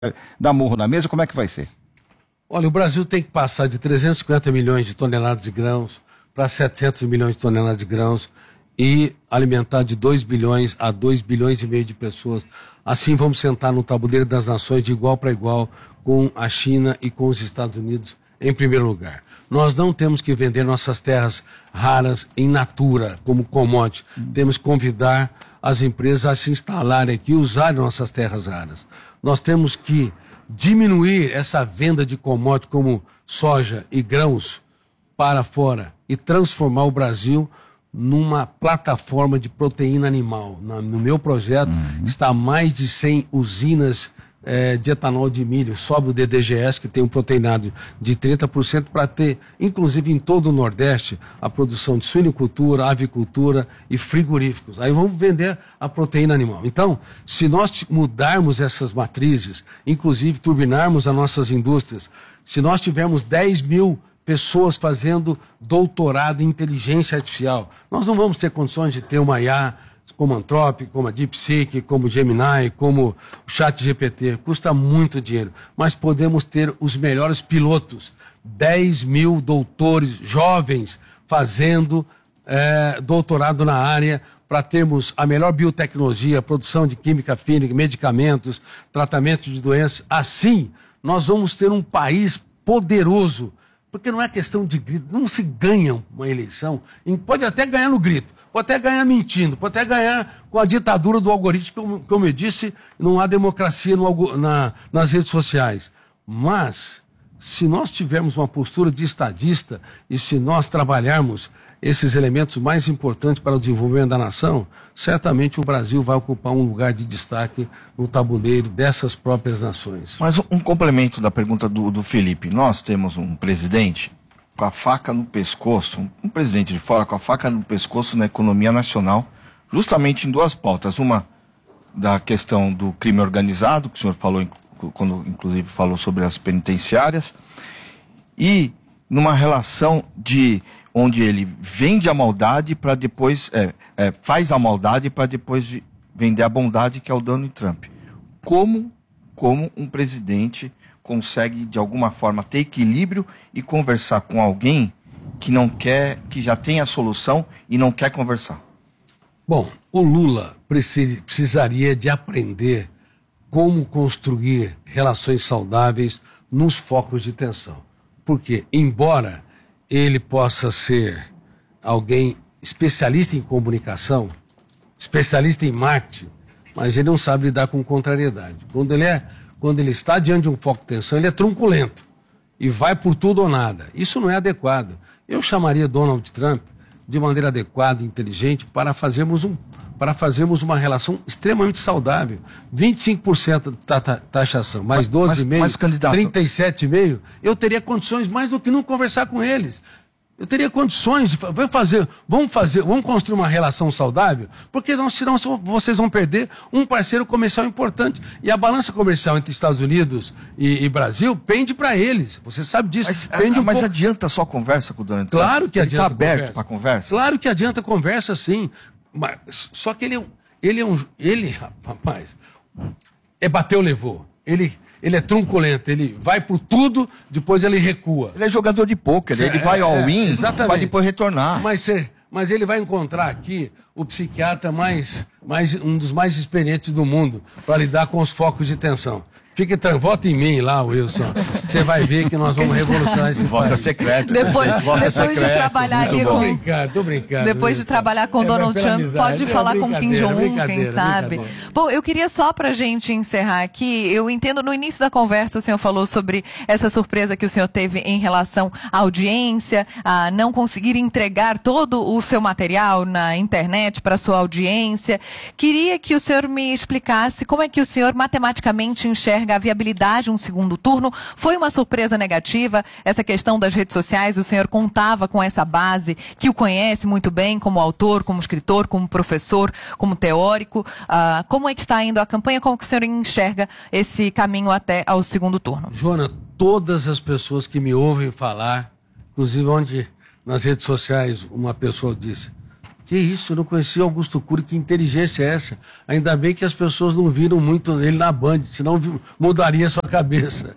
dar murro na mesa? Como é que vai ser? Olha, o Brasil tem que passar de 350 milhões de toneladas de grãos para 700 milhões de toneladas de grãos e alimentar de 2 bilhões a 2 bilhões e meio de pessoas. Assim vamos sentar no tabuleiro das nações de igual para igual com a China e com os Estados Unidos em primeiro lugar. Nós não temos que vender nossas terras raras em natura, como commodity. Temos que convidar as empresas a se instalarem aqui e usarem nossas terras raras. Nós temos que diminuir essa venda de commodity como soja e grãos para fora e transformar o Brasil numa plataforma de proteína animal. No meu projeto está mais de 100 usinas de etanol de milho, sobre o DDGS, que tem um proteinado de 30%, para ter, inclusive em todo o Nordeste, a produção de suinicultura, avicultura e frigoríficos. Aí vamos vender a proteína animal. Então, se nós mudarmos essas matrizes, inclusive turbinarmos as nossas indústrias, se nós tivermos 10 mil pessoas fazendo doutorado em inteligência artificial, nós não vamos ter condições de ter uma IA como a Anthropic, como a DeepSeek, como o Gemini, como o ChatGPT. Custa muito dinheiro, mas podemos ter os melhores pilotos. 10 mil doutores jovens fazendo doutorado na área para termos a melhor biotecnologia, produção de química física, medicamentos, tratamento de doenças. Assim, nós vamos ter um país poderoso, porque não é questão de grito, não se ganha uma eleição, pode até ganhar no grito, pode até ganhar mentindo, pode até ganhar com a ditadura do algoritmo, como eu disse, não há democracia nas redes sociais. Mas, se nós tivermos uma postura de estadista e se nós trabalharmos esses elementos mais importantes para o desenvolvimento da nação, certamente o Brasil vai ocupar um lugar de destaque no tabuleiro dessas próprias nações. Mas um complemento da pergunta do Felipe. Nós temos um presidente com a faca no pescoço, um presidente de fora com a faca no pescoço na economia nacional, justamente em duas pautas. Uma da questão do crime organizado, que o senhor falou, quando inclusive falou sobre as penitenciárias, e numa relação onde ele vende a maldade para depois, faz a maldade para depois vender a bondade, que é o Donald Trump. Como um presidente consegue, de alguma forma, ter equilíbrio e conversar com alguém que não quer, que já tem a solução e não quer conversar? Bom, o Lula precisaria de aprender como construir relações saudáveis nos focos de tensão. Porque, embora ele possa ser alguém especialista em comunicação, especialista em marketing, mas ele não sabe lidar com contrariedade. Quando ele está diante de um foco de tensão, ele é truculento e vai por tudo ou nada. Isso não é adequado. Eu chamaria Donald Trump de maneira adequada e inteligente para fazermos uma relação extremamente saudável. 25% taxação, mais 12,5%, 37,5%, eu teria condições mais do que não conversar com eles. Eu teria condições de vamos construir uma relação saudável, porque senão vocês vão perder um parceiro comercial importante. E a balança comercial entre Estados Unidos e Brasil pende para eles. Você sabe disso. Mas adianta só conversa com o Donald Trump? Claro que adianta. Ele está aberto para conversa? Claro que adianta conversa, sim. Mas, só que rapaz, bateu, levou. Ele é truculento, ele vai por tudo, depois ele recua. Ele é jogador de pôquer, ele vai all-in para depois retornar. Mas ele vai encontrar aqui o psiquiatra um dos mais experientes do mundo para lidar com os focos de tensão. Vota em mim lá, Wilson. Você vai ver que nós vamos revolucionar esse Vota país. secreto. Depois de trabalhar ali com... Tô brincando. Depois de trabalhar com Donald Trump, pode falar com Kim Jong-un, quem sabe. Bom, eu queria só pra gente encerrar aqui, eu entendo no início da conversa o senhor falou sobre essa surpresa que o senhor teve em relação à audiência, a não conseguir entregar todo o seu material na internet para sua audiência. Queria que o senhor me explicasse como é que o senhor matematicamente enxerga a viabilidade de um segundo turno. Foi uma surpresa negativa essa questão das redes sociais? O senhor contava com essa base que o conhece muito bem como autor, como escritor, como professor, como teórico. Como é que está indo a campanha? Como que o senhor enxerga esse caminho até ao segundo turno? Joana, todas as pessoas que me ouvem falar, inclusive onde nas redes sociais uma pessoa disse Que isso, eu não conhecia Augusto Cury, que inteligência é essa? Ainda bem que as pessoas não viram muito ele na Band, senão mudaria a sua cabeça.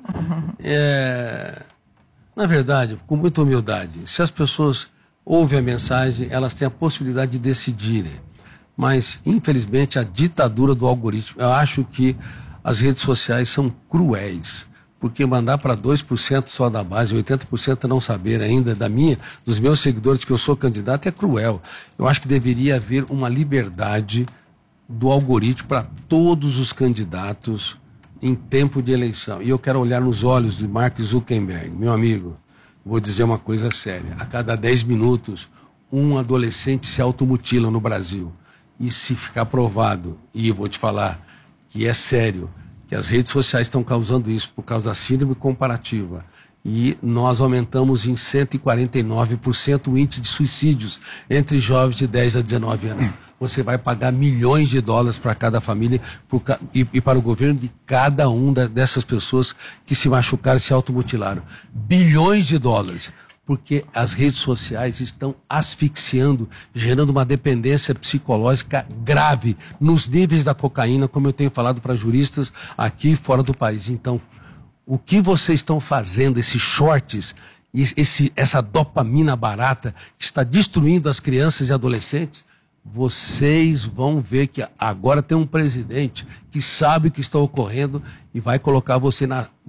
Na verdade, com muita humildade, se as pessoas ouvem a mensagem, elas têm a possibilidade de decidirem. Mas, infelizmente, a ditadura do algoritmo, eu acho que as redes sociais são cruéis. Porque mandar para 2% só da base, 80% não saber ainda dos meus seguidores que eu sou candidato, é cruel. Eu acho que deveria haver uma liberdade do algoritmo para todos os candidatos em tempo de eleição. E eu quero olhar nos olhos do Mark Zuckerberg. Meu amigo, vou dizer uma coisa séria. A cada 10 minutos, um adolescente se automutila no Brasil. E se ficar provado, e eu vou te falar que é sério, que as redes sociais estão causando isso por causa da síndrome comparativa. E nós aumentamos em 149% o índice de suicídios entre jovens de 10 a 19 anos. Você vai pagar milhões de dólares para cada família e para o governo de cada dessas pessoas que se machucaram e se automutilaram. Bilhões de dólares. Porque as redes sociais estão asfixiando, gerando uma dependência psicológica grave nos níveis da cocaína, como eu tenho falado para juristas aqui e fora do país. Então, o que vocês estão fazendo, esses shorts, essa dopamina barata que está destruindo as crianças e adolescentes, vocês vão ver que agora tem um presidente que sabe o que está ocorrendo e vai colocar você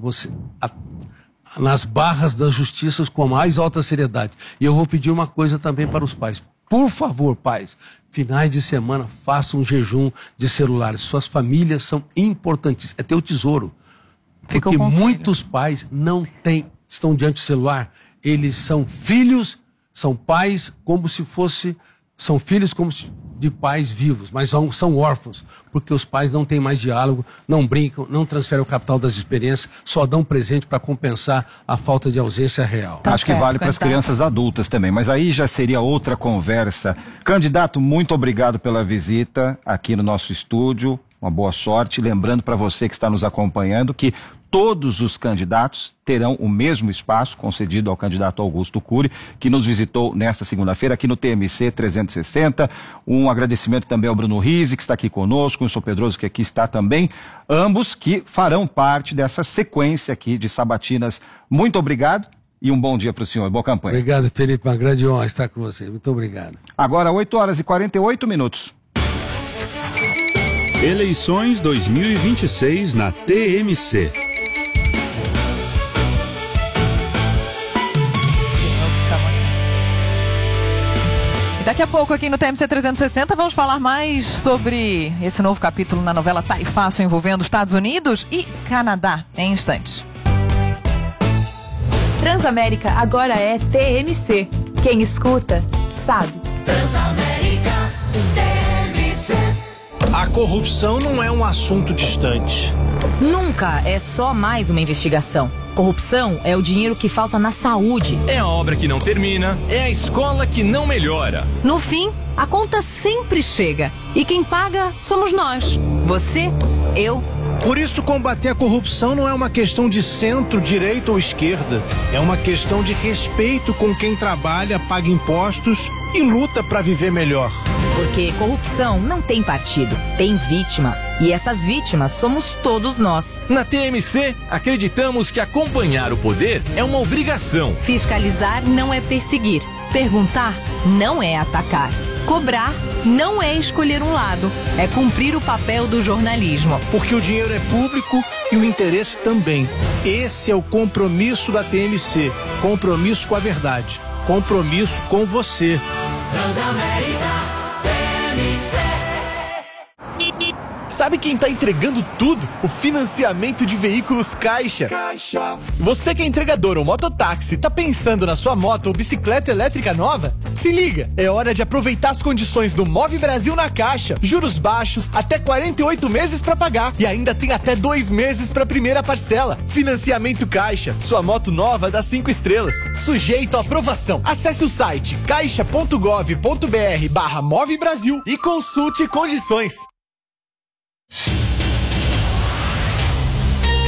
nas barras das justiças com a mais alta seriedade. E eu vou pedir uma coisa também para os pais. Por favor, pais, finais de semana, façam um jejum de celulares. Suas famílias são importantíssimas. É teu tesouro. Porque muitos pais estão diante do celular. Eles são filhos, são pais são filhos de pais vivos, mas são órfãos, porque os pais não têm mais diálogo, não brincam, não transferem o capital das experiências, só dão presente para compensar a falta de ausência real. Acho que vale para as crianças adultas também, mas aí já seria outra conversa. Candidato, muito obrigado pela visita aqui no nosso estúdio, uma boa sorte. Lembrando para você que está nos acompanhando que todos os candidatos terão o mesmo espaço concedido ao candidato Augusto Cury, que nos visitou nesta segunda-feira aqui no TMC 360. Um agradecimento também ao Bruno Rizzi, que está aqui conosco, o Sr. Pedroso, que aqui está também. Ambos que farão parte dessa sequência aqui de sabatinas. Muito obrigado e um bom dia para o senhor. Boa campanha. Obrigado, Felipe. Uma grande honra estar com você. Muito obrigado. Agora, 8h48. Eleições 2026 na TMC. Daqui a pouco aqui no TMC 360 vamos falar mais sobre esse novo capítulo na novela Tá e Fácil envolvendo Estados Unidos e Canadá em instantes. Transamérica agora é TMC. Quem escuta, sabe. Transamérica TMC. A corrupção não é um assunto distante. Nunca é só mais uma investigação. Corrupção é o dinheiro que falta na saúde. É a obra que não termina, é a escola que não melhora. No fim, a conta sempre chega. E quem paga somos nós. Você, eu. Por isso, combater a corrupção não é uma questão de centro, direita ou esquerda. É uma questão de respeito com quem trabalha, paga impostos e luta para viver melhor. Porque corrupção não tem partido, tem vítima. E essas vítimas somos todos nós. Na TMC, acreditamos que acompanhar o poder é uma obrigação. Fiscalizar não é perseguir. Perguntar não é atacar. Cobrar não é escolher um lado. É cumprir o papel do jornalismo. Porque o dinheiro é público e o interesse também. Esse é o compromisso da TMC. Compromisso com a verdade. Compromisso com você. Transamérica. Sabe quem tá entregando tudo? O financiamento de veículos Caixa. Você que é entregador ou mototáxi, tá pensando na sua moto ou bicicleta elétrica nova? Se liga, é hora de aproveitar as condições do Move Brasil na Caixa. Juros baixos, até 48 meses pra pagar e ainda tem até 2 meses pra primeira parcela. Financiamento Caixa, sua moto nova dá 5 estrelas. Sujeito à aprovação. Acesse o site caixa.gov.br/Move Brasil e consulte condições.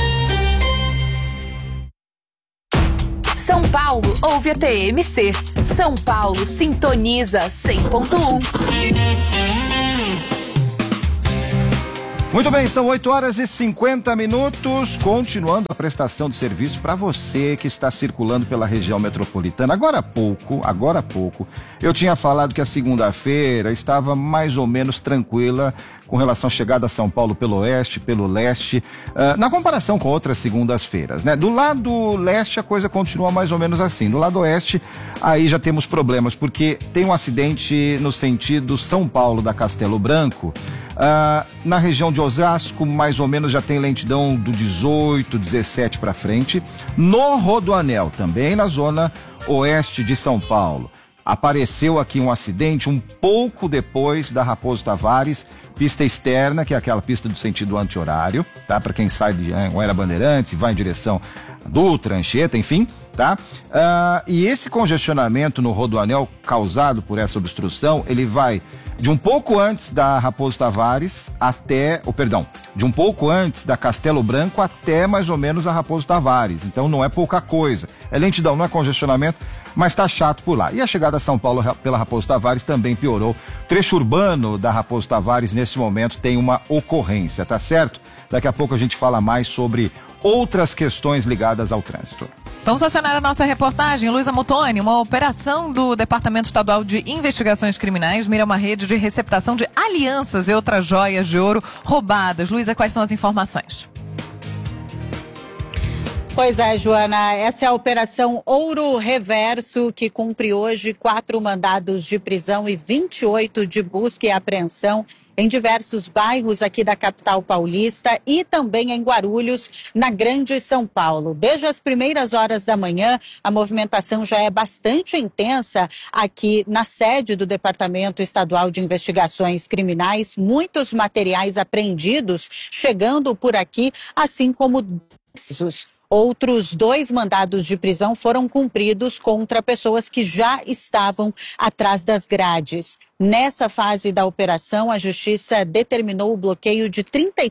São Paulo ouve a TMC. São Paulo sintoniza 100.1. Muito bem, são 8h50, continuando a prestação de serviço para você que está circulando pela região metropolitana. Agora há pouco, eu tinha falado que a segunda-feira estava mais ou menos tranquila com relação à chegada a São Paulo pelo oeste, pelo leste, na comparação com outras segundas-feiras, né? Do lado leste a coisa continua mais ou menos assim, do lado oeste aí já temos problemas, porque tem um acidente no sentido São Paulo da Castelo Branco. Na região de Osasco, mais ou menos já tem lentidão do 18, 17 para frente. No Rodoanel, também na zona oeste de São Paulo, apareceu aqui um acidente um pouco depois da Raposo Tavares, pista externa, que é aquela pista do sentido anti-horário, tá? Para quem sai de Anhanguera Bandeirantes e vai em direção a Dutra, Anchieta, enfim, tá? E esse congestionamento no Rodoanel causado por essa obstrução, ele vai de um pouco antes da Raposo Tavares de um pouco antes da Castelo Branco até mais ou menos a Raposo Tavares. Então não é pouca coisa. É lentidão, não é congestionamento, mas tá chato por lá. E a chegada a São Paulo pela Raposo Tavares também piorou. Trecho urbano da Raposo Tavares, nesse momento, tem uma ocorrência, tá certo? Daqui a pouco a gente fala mais sobre outras questões ligadas ao trânsito. Vamos acionar a nossa reportagem, Luísa Mutoni. Uma operação do Departamento Estadual de Investigações Criminais mira uma rede de receptação de alianças e outras joias de ouro roubadas. Luísa, quais são as informações? Pois é, Joana, essa é a Operação Ouro Reverso, que cumpre hoje 4 mandados de prisão e 28 de busca e apreensão em diversos bairros aqui da capital paulista e também em Guarulhos, na Grande São Paulo. Desde as primeiras horas da manhã, a movimentação já é bastante intensa aqui na sede do Departamento Estadual de Investigações Criminais. Muitos materiais apreendidos chegando por aqui, assim como outros 2 mandados de prisão foram cumpridos contra pessoas que já estavam atrás das grades. Nessa fase da operação, a Justiça determinou o bloqueio de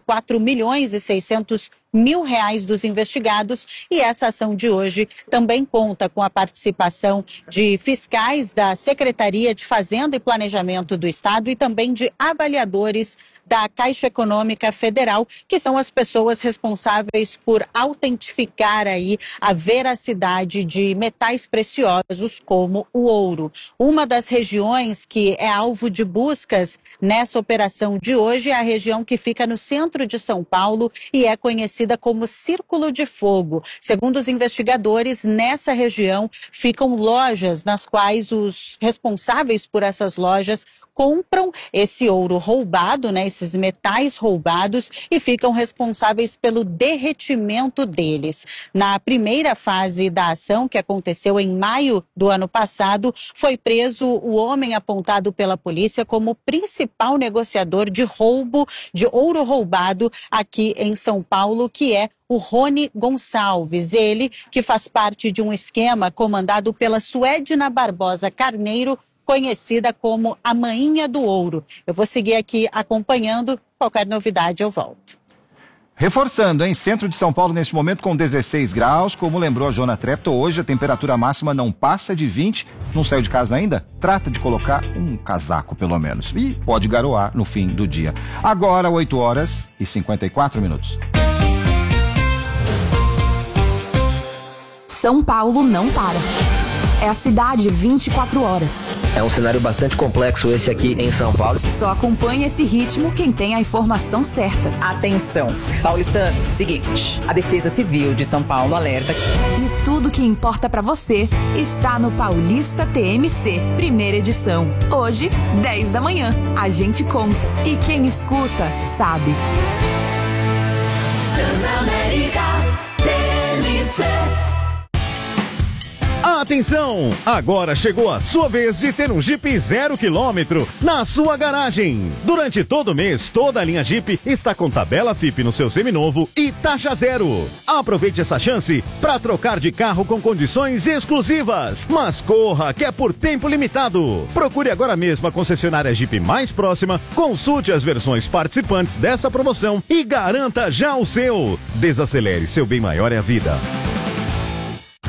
34.600.000 reais dos investigados e essa ação de hoje também conta com a participação de fiscais da Secretaria de Fazenda e Planejamento do Estado e também de avaliadores da Caixa Econômica Federal, que são as pessoas responsáveis por autentificar aí a veracidade de metais preciosos como o ouro. Uma das regiões que é alvo de buscas nessa operação de hoje é a região que fica no centro de São Paulo e é conhecida como Círculo de Fogo. Segundo os investigadores, nessa região ficam lojas nas quais os responsáveis por essas lojas compram esse ouro roubado, né, esses metais roubados e ficam responsáveis pelo derretimento deles. Na primeira fase da ação, que aconteceu em maio do ano passado, foi preso o homem apontado pela polícia como principal negociador de roubo de ouro roubado aqui em São Paulo, que é o Rony Gonçalves, ele que faz parte de um esquema comandado pela Suedna Barbosa Carneiro, conhecida como a Mainha do Ouro. Eu vou seguir aqui acompanhando, qualquer novidade eu volto. Reforçando, em centro de São Paulo neste momento com 16 graus, como lembrou a Joana Trepto, hoje a temperatura máxima não passa de 20, não saiu de casa ainda? Trata de colocar um casaco pelo menos e pode garoar no fim do dia. Agora 8h54. São Paulo não para. É a cidade 24 horas. É um cenário bastante complexo esse aqui em São Paulo. Só acompanha esse ritmo quem tem a informação certa. Atenção, paulistano, seguinte, a Defesa Civil de São Paulo alerta. E tudo que importa pra você está no Paulista TMC, primeira edição. Hoje, 10 da manhã. A gente conta. E quem escuta, sabe. Transamérica TMC. Atenção! Agora chegou a sua vez de ter um Jeep 0 km na sua garagem. Durante todo o mês, toda a linha Jeep está com tabela FIP no seu seminovo e taxa zero. Aproveite essa chance para trocar de carro com condições exclusivas. Mas corra, que é por tempo limitado. Procure agora mesmo a concessionária Jeep mais próxima, consulte as versões participantes dessa promoção e garanta já o seu. Desacelere, seu bem maior é a vida.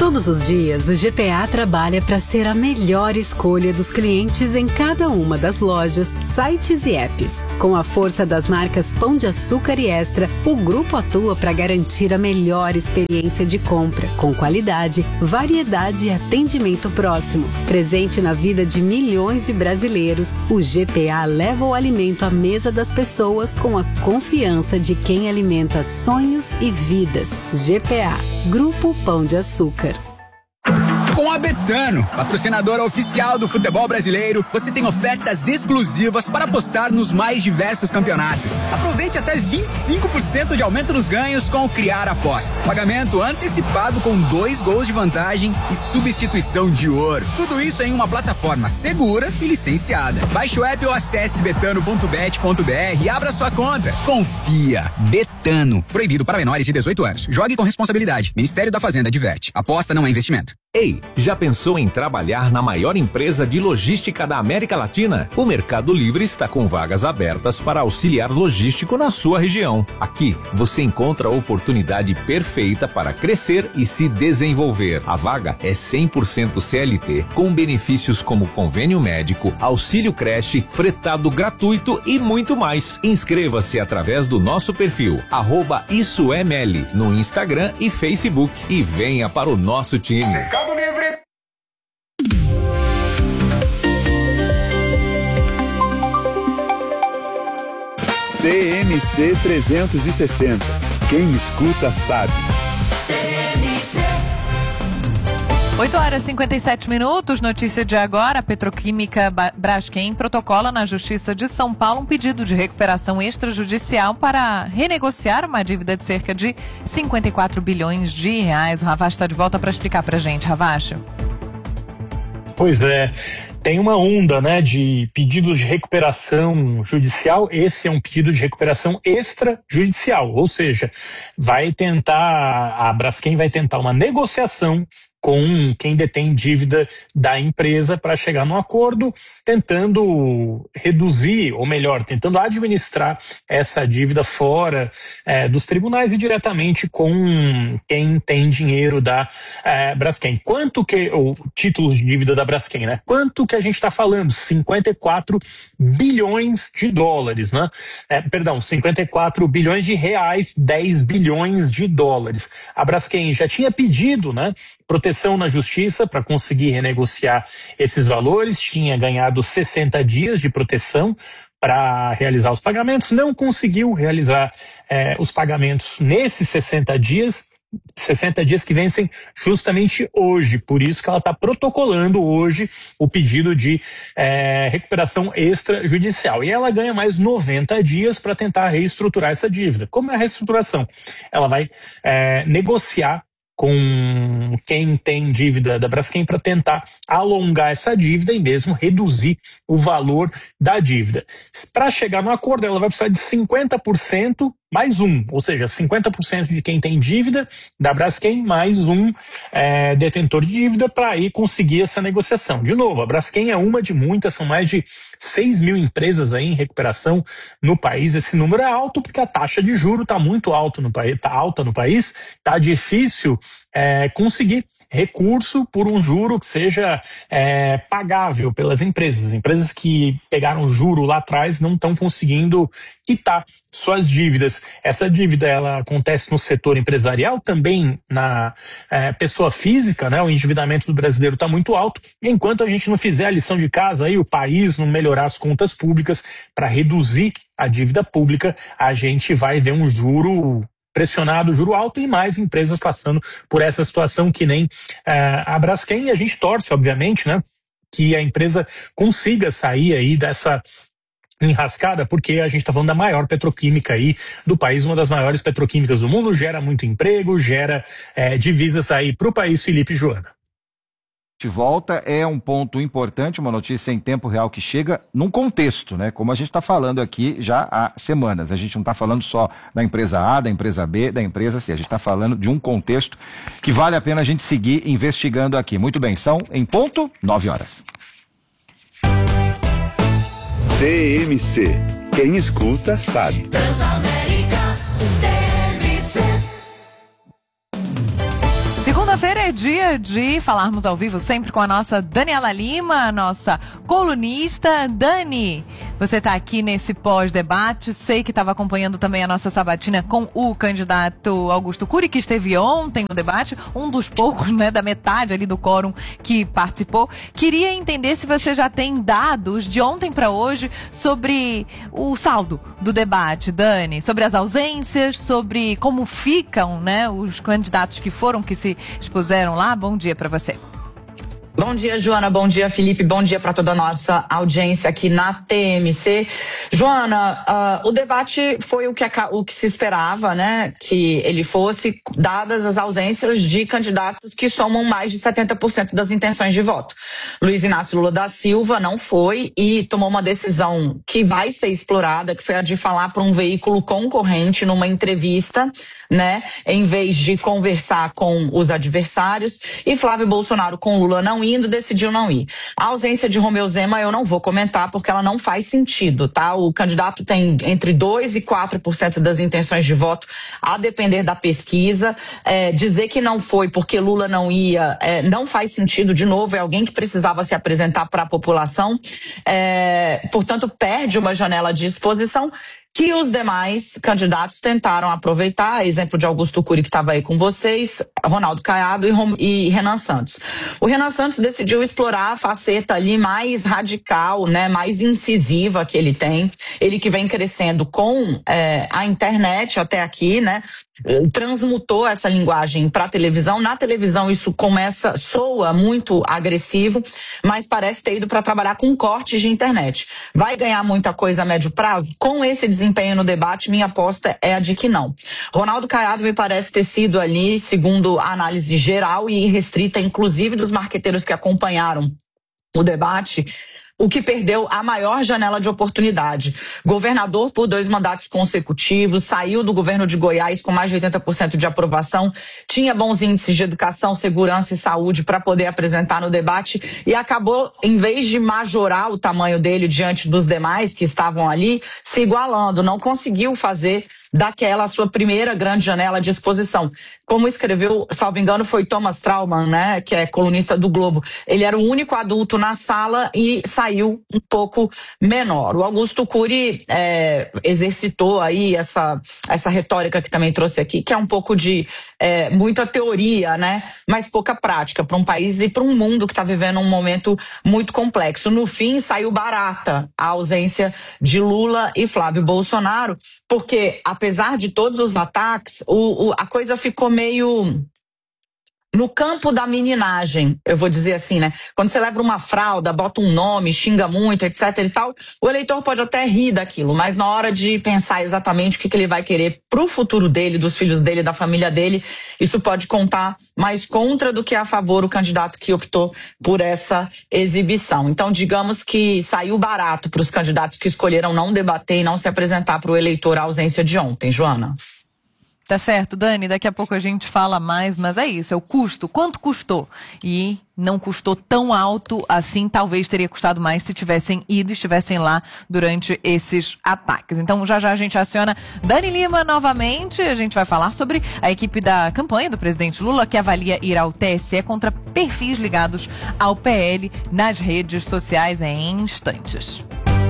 Todos os dias, o GPA trabalha para ser a melhor escolha dos clientes em cada uma das lojas, sites e apps. Com a força das marcas Pão de Açúcar e Extra, o grupo atua para garantir a melhor experiência de compra, com qualidade, variedade e atendimento próximo. Presente na vida de milhões de brasileiros, o GPA leva o alimento à mesa das pessoas com a confiança de quem alimenta sonhos e vidas. GPA, Grupo Pão de Açúcar. Com a Betano, patrocinadora oficial do futebol brasileiro, você tem ofertas exclusivas para apostar nos mais diversos campeonatos. Aproveite até 25% de aumento nos ganhos com o Criar Aposta. Pagamento antecipado com 2 gols de vantagem e substituição de ouro. Tudo isso em uma plataforma segura e licenciada. Baixe o app ou acesse betano.bet.br e abra sua conta. Confia. Betano. Proibido para menores de 18 anos. Jogue com responsabilidade. Ministério da Fazenda adverte. Aposta não é investimento. Ei, já pensou em trabalhar na maior empresa de logística da América Latina? O Mercado Livre está com vagas abertas para auxiliar logístico na sua região. Aqui, você encontra a oportunidade perfeita para crescer e se desenvolver. A vaga é 100% CLT, com benefícios como convênio médico, auxílio creche, fretado gratuito e muito mais. Inscreva-se através do nosso perfil, @issoeml, no Instagram e Facebook e venha para o nosso time. Mercado Livre. TMC 360. Quem escuta sabe. 8h57, notícia de agora. A Petroquímica Braskem protocola na Justiça de São Paulo um pedido de recuperação extrajudicial para renegociar uma dívida de cerca de 54 bilhões de reais. O Ravache está de volta para explicar para a gente. Ravache. Pois é, tem uma onda, né, de pedidos de recuperação judicial. Esse é um pedido de recuperação extrajudicial, ou seja, a Braskem vai tentar uma negociação com quem detém dívida da empresa para chegar num acordo, tentando reduzir, ou melhor, tentando administrar essa dívida fora dos tribunais e diretamente com quem tem dinheiro da Braskem. Ou títulos de dívida da Braskem, né? Quanto que a gente está falando? 54 bilhões de dólares, né? 54 bilhões de reais, 10 bilhões de dólares. A Braskem já tinha pedido, né, proteção na justiça para conseguir renegociar esses valores, tinha ganhado 60 dias de proteção para realizar os pagamentos, não conseguiu realizar os pagamentos nesses 60 dias que vencem justamente hoje. Por isso que ela está protocolando hoje o pedido de recuperação extrajudicial. E ela ganha mais 90 dias para tentar reestruturar essa dívida. Como é a reestruturação? Ela vai negociar com quem tem dívida da Braskem para tentar alongar essa dívida e mesmo reduzir o valor da dívida. Para chegar no acordo, ela vai precisar de 50% mais um, ou seja, 50% de quem tem dívida da Braskem mais um detentor de dívida para aí conseguir essa negociação. De novo, a Braskem é uma de muitas, são mais de 6 mil empresas aí em recuperação no país. Esse número é alto porque a taxa de juros está muito alta no país, está difícil conseguir recurso por um juro que seja pagável pelas empresas. As empresas que pegaram juro lá atrás não estão conseguindo quitar suas dívidas. Essa dívida ela acontece no setor empresarial, também na pessoa física, né? O endividamento do brasileiro está muito alto. E enquanto a gente não fizer a lição de casa, aí, o país não melhorar as contas públicas para reduzir a dívida pública, a gente vai ver um juro pressionado, juro alto e mais empresas passando por essa situação que nem a Braskem. E a gente torce, obviamente, né, que a empresa consiga sair aí dessa enrascada, porque a gente está falando da maior petroquímica aí do país, uma das maiores petroquímicas do mundo, gera muito emprego, gera divisas aí para o país. Felipe e Joana. De volta é um ponto importante, uma notícia em tempo real que chega num contexto, né? Como a gente está falando aqui já há semanas. A gente não está falando só da empresa A, da empresa B, da empresa C. A gente está falando de um contexto que vale a pena a gente seguir investigando aqui. Muito bem, são em ponto 9 horas. TMC. Quem escuta sabe. Segunda-feira é dia de falarmos ao vivo sempre com a nossa Daniela Lima, nossa colunista. Dani, você está aqui nesse pós-debate, sei que estava acompanhando também a nossa sabatina com o candidato Augusto Cury, que esteve ontem no debate, um dos poucos, né, da metade ali do quórum que participou. Queria entender se você já tem dados de ontem para hoje sobre o saldo do debate, Dani, sobre as ausências, sobre como ficam, né, os candidatos que se expuseram lá. Bom dia para você. Bom dia, Joana. Bom dia, Felipe. Bom dia para toda a nossa audiência aqui na TMC. Joana, o debate foi o que se esperava, né? Que ele fosse, dadas as ausências de candidatos que somam mais de 70% das intenções de voto. Luiz Inácio Lula da Silva não foi e tomou uma decisão que vai ser explorada, que foi a de falar para um veículo concorrente numa entrevista, né? Em vez de conversar com os adversários. E Flávio Bolsonaro com Lula não decidiu não ir. A ausência de Romeu Zema eu não vou comentar porque ela não faz sentido, tá? O candidato tem entre 2% e 4% das intenções de voto, a depender da pesquisa. Dizer que não foi porque Lula não ia, não faz sentido. De novo, é alguém que precisava se apresentar para a população. Portanto, perde uma janela de exposição que os demais candidatos tentaram aproveitar, exemplo de Augusto Cury, que estava aí com vocês, Ronaldo Caiado e Renan Santos. O Renan Santos decidiu explorar a faceta ali mais radical, né, mais incisiva que ele tem, ele que vem crescendo com a internet até aqui, né, transmutou essa linguagem para a televisão. Na televisão isso soa muito agressivo, mas parece ter ido para trabalhar com cortes de internet. Vai ganhar muita coisa a médio prazo? Com esse desempenho no debate, minha aposta é a de que não. Ronaldo Caiado me parece ter sido ali, segundo a análise geral e restrita, inclusive dos marqueteiros que acompanharam o debate, o que perdeu a maior janela de oportunidade. Governador por 2 mandatos consecutivos, saiu do governo de Goiás com mais de 80% de aprovação, tinha bons índices de educação, segurança e saúde para poder apresentar no debate e acabou, em vez de majorar o tamanho dele diante dos demais que estavam ali, se igualando, não conseguiu fazer daquela sua primeira grande janela de exposição. Como escreveu, salvo engano, foi Thomas Trauman, né, que é colunista do Globo. Ele era o único adulto na sala e saiu um pouco menor. O Augusto Cury exercitou aí essa retórica que também trouxe aqui, que é um pouco de muita teoria, né, mas pouca prática para um país e para um mundo que está vivendo um momento muito complexo. No fim, saiu barata a ausência de Lula e Flávio Bolsonaro, porque apesar de todos os ataques, a coisa ficou meio no campo da meninagem, eu vou dizer assim, né? Quando você leva uma fralda, bota um nome, xinga muito, etc e tal, o eleitor pode até rir daquilo, mas na hora de pensar exatamente o que ele vai querer pro futuro dele, dos filhos dele, da família dele, isso pode contar mais contra do que a favor o candidato que optou por essa exibição. Então, digamos que saiu barato para os candidatos que escolheram não debater e não se apresentar para o eleitor a ausência de ontem, Joana. Tá certo, Dani, daqui a pouco a gente fala mais, mas é isso, é o custo. Quanto custou? E não custou tão alto assim, talvez teria custado mais se tivessem ido e estivessem lá durante esses ataques. Então já a gente aciona Dani Lima novamente, a gente vai falar sobre a equipe da campanha do presidente Lula que avalia ir ao TSE contra perfis ligados ao PL nas redes sociais em instantes.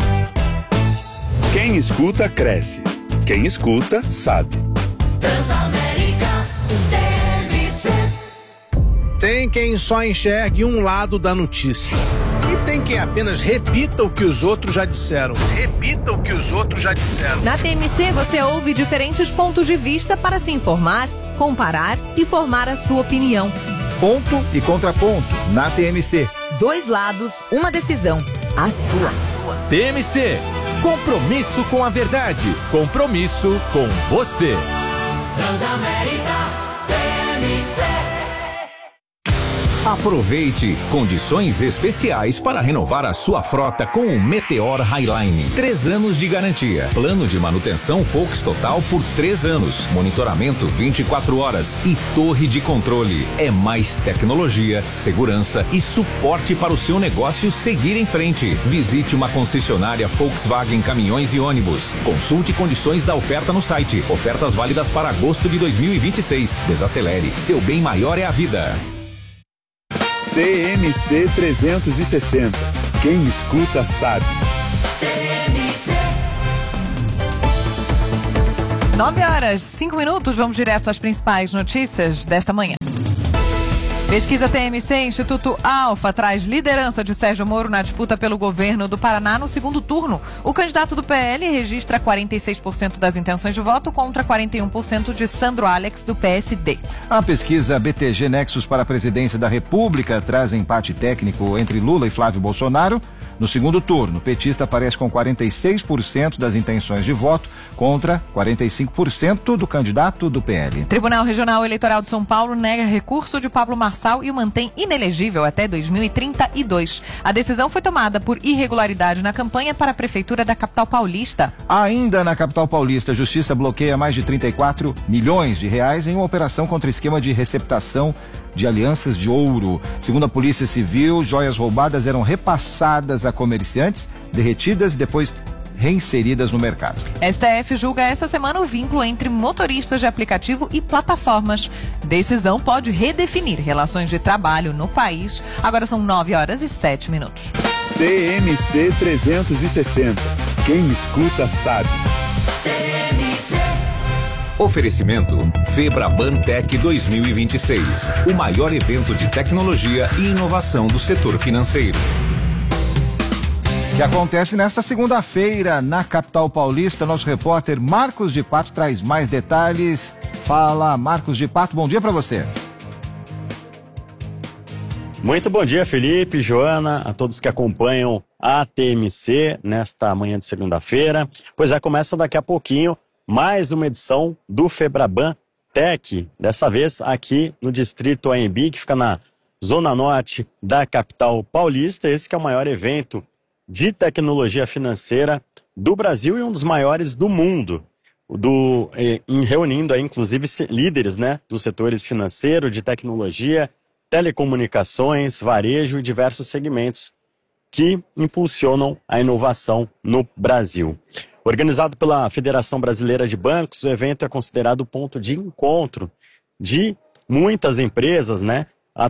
Quem escuta, cresce. Quem escuta, sabe. Transamérica TMC. Tem quem só enxergue um lado da notícia. E tem quem apenas repita o que os outros já disseram. Repita o que os outros já disseram. Na TMC você ouve diferentes pontos de vista para se informar, comparar e formar a sua opinião. Ponto e contraponto na TMC. 2 lados, uma decisão. A sua. TMC. Compromisso com a verdade. Compromisso com você. Transamérica TMC. Aproveite condições especiais para renovar a sua frota com o Meteor Highline. 3 anos de garantia. Plano de manutenção Volks Total por 3 anos. Monitoramento 24 horas e torre de controle. É mais tecnologia, segurança e suporte para o seu negócio seguir em frente. Visite uma concessionária Volkswagen Caminhões e Ônibus. Consulte condições da oferta no site. Ofertas válidas para agosto de 2026. Desacelere. Seu bem maior é a vida. TMC 360. Quem escuta sabe. 9h05, vamos direto às principais notícias desta manhã. Pesquisa TMC, Instituto Alfa, traz liderança de Sérgio Moro na disputa pelo governo do Paraná no segundo turno. O candidato do PL registra 46% das intenções de voto contra 41% de Sandro Alex, do PSD. A pesquisa BTG Nexus para a presidência da República traz empate técnico entre Lula e Flávio Bolsonaro. No segundo turno, o petista aparece com 46% das intenções de voto contra 45% do candidato do PL. Tribunal Regional Eleitoral de São Paulo nega recurso de Pablo Marçal e o mantém inelegível até 2032. A decisão foi tomada por irregularidade na campanha para a Prefeitura da capital paulista. Ainda na capital paulista, a Justiça bloqueia mais de 34 milhões de reais em uma operação contra esquema de receptação de alianças de ouro. Segundo a Polícia Civil, joias roubadas eram repassadas a comerciantes, derretidas e depois reinseridas no mercado. STF julga essa semana o vínculo entre motoristas de aplicativo e plataformas. Decisão pode redefinir relações de trabalho no país. Agora são 9h07. TMC 360. Quem escuta sabe. Oferecimento Febraban Tech 2026, o maior evento de tecnologia e inovação do setor financeiro. Que acontece nesta segunda-feira na capital paulista. Nosso repórter Marcos de Pato traz mais detalhes. Fala, Marcos de Pato, bom dia para você. Muito bom dia, Felipe, Joana, a todos que acompanham a TMC nesta manhã de segunda-feira. Pois é, começa daqui a pouquinho mais uma edição do Febraban Tech, dessa vez aqui no distrito AMB, que fica na zona norte da capital paulista. Esse que é o maior evento de tecnologia financeira do Brasil e um dos maiores do mundo, reunindo aí, inclusive, líderes, né, dos setores financeiro, de tecnologia, telecomunicações, varejo e diversos segmentos que impulsionam a inovação no Brasil. Organizado pela Federação Brasileira de Bancos, o evento é considerado o ponto de encontro de muitas empresas, né,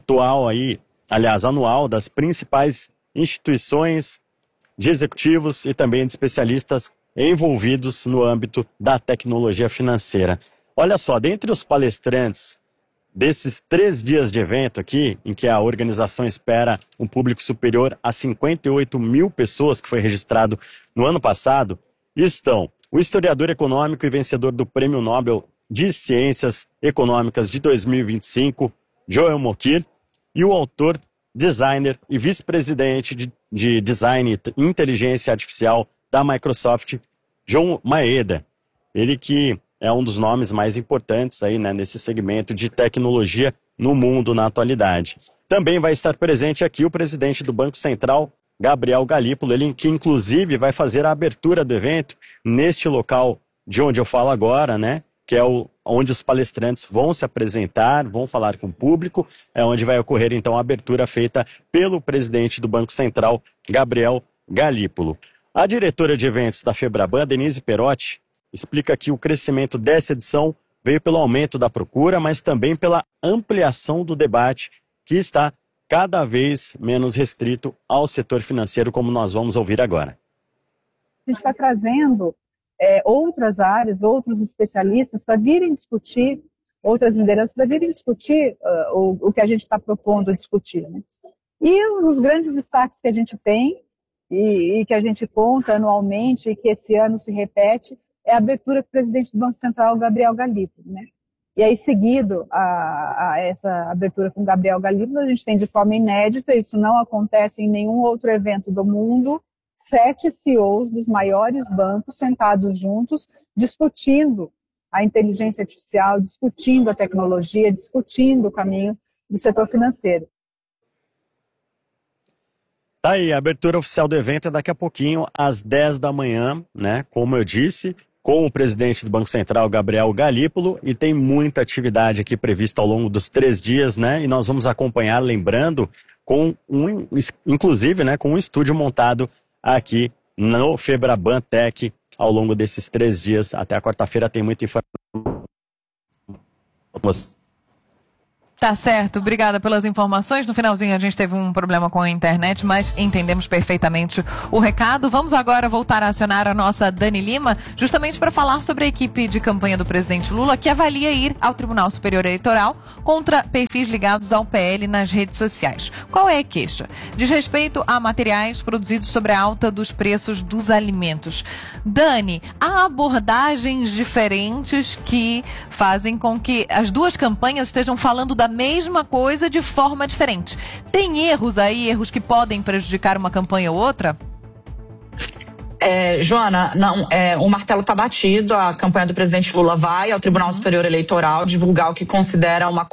anual das principais instituições de executivos e também de especialistas envolvidos no âmbito da tecnologia financeira. Olha só, dentre os palestrantes desses 3 dias de evento aqui, em que a organização espera um público superior a 58 mil pessoas, que foi registrado no ano passado, estão o historiador econômico e vencedor do Prêmio Nobel de Ciências Econômicas de 2025, Joel Mokyr, e o autor, designer e vice-presidente de Design e Inteligência Artificial da Microsoft, John Maeda. Ele que é um dos nomes mais importantes aí, né, nesse segmento de tecnologia no mundo na atualidade. Também vai estar presente aqui o presidente do Banco Central, Gabriel Galípolo, ele que inclusive vai fazer a abertura do evento neste local de onde eu falo agora, né? Que é onde os palestrantes vão se apresentar, vão falar com o público, é onde vai ocorrer então a abertura feita pelo presidente do Banco Central, Gabriel Galípolo. A diretora de eventos da Febraban, Denise Perotti, explica que o crescimento dessa edição veio pelo aumento da procura, mas também pela ampliação do debate que está cada vez menos restrito ao setor financeiro, como nós vamos ouvir agora. A gente está trazendo outras áreas, outros especialistas para virem discutir, outras lideranças para virem discutir o que a gente está propondo discutir, né? E os grandes destaques que a gente tem e que a gente conta anualmente e que esse ano se repete é a abertura do presidente do Banco Central, Gabriel Galípolo, né? E aí, seguido a essa abertura com Gabriel Galípolo, a gente tem de forma inédita, isso não acontece em nenhum outro evento do mundo, 7 CEOs dos maiores bancos sentados juntos, discutindo a inteligência artificial, discutindo a tecnologia, discutindo o caminho do setor financeiro. Tá aí, a abertura oficial do evento é daqui a pouquinho, às 10 da manhã, né? Como eu disse, com o presidente do Banco Central, Gabriel Galípolo, e tem muita atividade aqui prevista ao longo dos 3 dias, né? E nós vamos acompanhar, lembrando, inclusive, né, com um estúdio montado aqui no Febraban Tech ao longo desses 3 dias. Até a quarta-feira tem muita informação. Tá certo, obrigada pelas informações. No finalzinho a gente teve um problema com a internet, mas entendemos perfeitamente o recado. Vamos agora voltar a acionar a nossa Dani Lima, justamente para falar sobre a equipe de campanha do presidente Lula, que avalia ir ao Tribunal Superior Eleitoral contra perfis ligados ao PL nas redes sociais. Qual é a queixa? Diz respeito a materiais produzidos sobre a alta dos preços dos alimentos. Dani, há abordagens diferentes que fazem com que as duas campanhas estejam falando da mesma coisa de forma diferente. Tem erros aí, erros que podem prejudicar uma campanha ou outra? Joana, não, o martelo está batido. A campanha do presidente Lula vai ao Tribunal Superior Eleitoral divulgar o que considera uma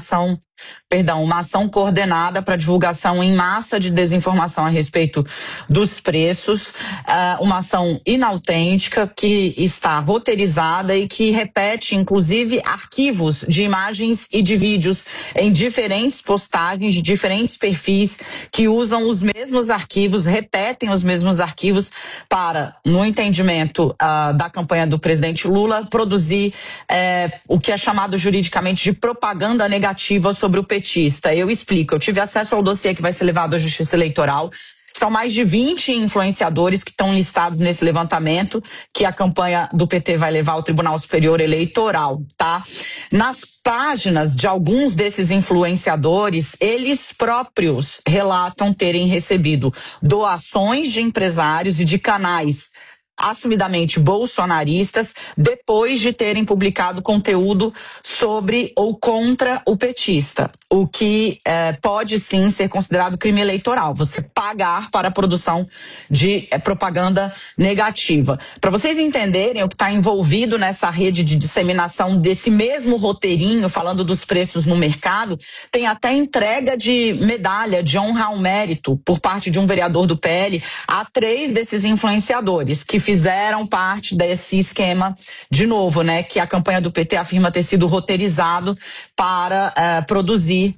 ação coordenada para divulgação em massa de desinformação a respeito dos preços, uma ação inautêntica que está roteirizada e que repete, inclusive, arquivos de imagens e de vídeos em diferentes postagens, de diferentes perfis que usam os mesmos arquivos, repetem os mesmos arquivos para, no entendimento da campanha do presidente Lula, produzir o que é chamado juridicamente de propaganda negativa sobre o petista. Eu explico, eu tive acesso ao dossiê que vai ser levado à Justiça Eleitoral. São mais de 20 influenciadores que estão listados nesse levantamento que a campanha do PT vai levar ao Tribunal Superior Eleitoral, tá? Nas páginas de alguns desses influenciadores, eles próprios relatam terem recebido doações de empresários e de canais assumidamente bolsonaristas, depois de terem publicado conteúdo sobre ou contra o petista, o que pode sim ser considerado crime eleitoral, você pagar para a produção de propaganda negativa. Para vocês entenderem o que está envolvido nessa rede de disseminação desse mesmo roteirinho, falando dos preços no mercado, tem até entrega de medalha de honra ao mérito por parte de um vereador do PL a 3 desses influenciadores que fizeram parte desse esquema, de novo, né, que a campanha do PT afirma ter sido roteirizado para produzir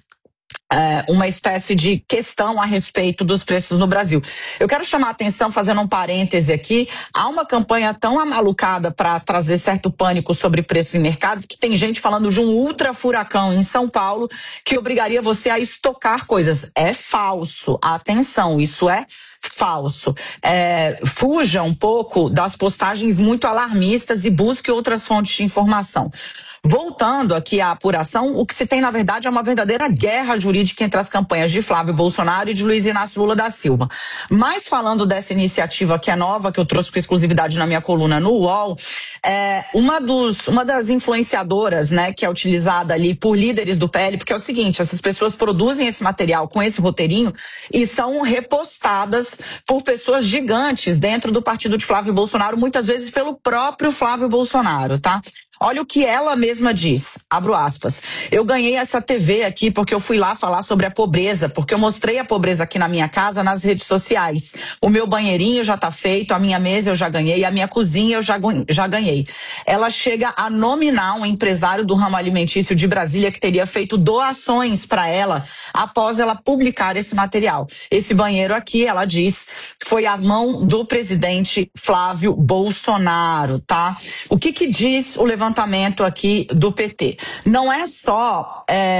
uma espécie de questão a respeito dos preços no Brasil. Eu quero chamar a atenção, fazendo um parêntese aqui, há uma campanha tão amalucada para trazer certo pânico sobre preços em mercado, que tem gente falando de um ultra furacão em São Paulo que obrigaria você a estocar coisas. É falso. Atenção, isso é falso. Fuja um pouco das postagens muito alarmistas e busque outras fontes de informação. Voltando aqui à apuração, o que se tem, na verdade, é uma verdadeira guerra jurídica entre as campanhas de Flávio Bolsonaro e de Luiz Inácio Lula da Silva. Mas falando dessa iniciativa que é nova, que eu trouxe com exclusividade na minha coluna no UOL, uma das influenciadoras, né, que é utilizada ali por líderes do PL, porque é o seguinte, essas pessoas produzem esse material com esse roteirinho e são repostadas por pessoas gigantes dentro do partido de Flávio Bolsonaro, muitas vezes pelo próprio Flávio Bolsonaro, tá? Olha o que ela mesma diz, abro aspas, eu ganhei essa TV aqui porque eu fui lá falar sobre a pobreza, porque eu mostrei a pobreza aqui na minha casa nas redes sociais. O meu banheirinho já tá feito, a minha mesa eu já ganhei, a minha cozinha eu já ganhei. Ela chega a nominar um empresário do ramo alimentício de Brasília que teria feito doações para ela após ela publicar esse material. Esse banheiro aqui, ela diz, foi a mão do presidente Flávio Bolsonaro, tá? O que diz o levantamento aqui do PT? Não é só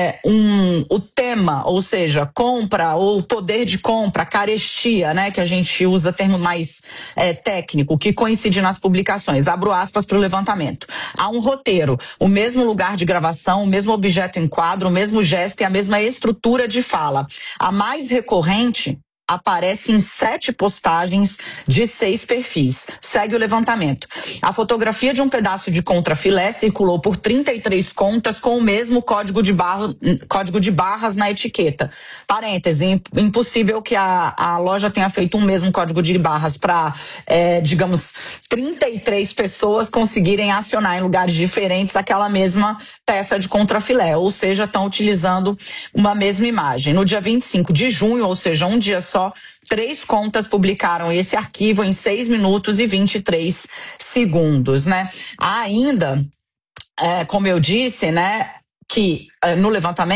o tema, ou seja, compra ou poder de compra, carestia, né, que a gente usa termo mais técnico, que coincide nas publicações. Abro aspas para o levantamento. Há um roteiro, o mesmo lugar de gravação, o mesmo objeto em quadro, o mesmo gesto e a mesma estrutura de fala. A mais recorrente aparece em 7 postagens de 6 perfis. Segue o levantamento. A fotografia de um pedaço de contrafilé circulou por 33 contas com o mesmo código de barras na etiqueta. Parêntese, impossível que a loja tenha feito um mesmo código de barras para, digamos, 33 pessoas conseguirem acionar em lugares diferentes aquela mesma peça de contrafilé, ou seja, estão utilizando uma mesma imagem. No dia 25 de junho, ou seja, um dia só, 3 contas publicaram esse arquivo em 6 minutos e 23 segundos, né? Há ainda, como eu disse, né, que no levantamento